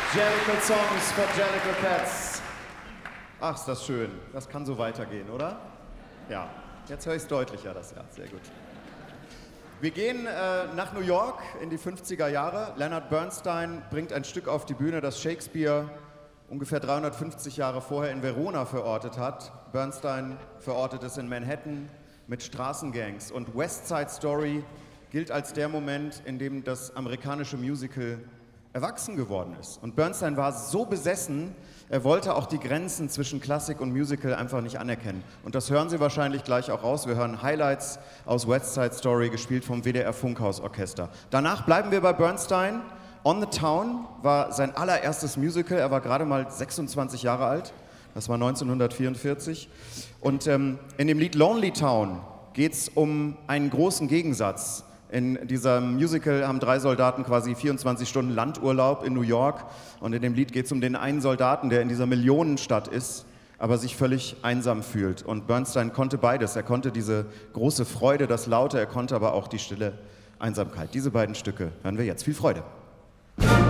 Jellicle Songs for Jellicle Cats. Ach, ist das schön. Das kann so weitergehen, oder? Ja, jetzt höre ich es deutlicher, das Jahr. Sehr gut. Wir gehen nach New York in die 50er Jahre. Leonard Bernstein bringt ein Stück auf die Bühne, das Shakespeare ungefähr 350 Jahre vorher in Verona verortet hat. Bernstein verortet es in Manhattan mit Straßengangs. Und West Side Story gilt als der Moment, in dem das amerikanische Musical erwachsen geworden ist. Und Bernstein war so besessen, er wollte auch die Grenzen zwischen Klassik und Musical einfach nicht anerkennen. Und das hören Sie wahrscheinlich gleich auch raus. Wir hören Highlights aus West Side Story, gespielt vom WDR Funkhausorchester. Danach bleiben wir bei Bernstein. On the Town war sein allererstes Musical. Er war gerade mal 26 Jahre alt. Das war 1944. Und in dem Lied Lonely Town geht es um einen großen Gegensatz. In diesem Musical haben 3 Soldaten quasi 24 Stunden Landurlaub in New York. Und in dem Lied geht es um den einen Soldaten, der in dieser Millionenstadt ist, aber sich völlig einsam fühlt. Und Bernstein konnte beides. Er konnte diese große Freude, das Laute, er konnte aber auch die stille Einsamkeit. Diese beiden Stücke hören wir jetzt. Viel Freude.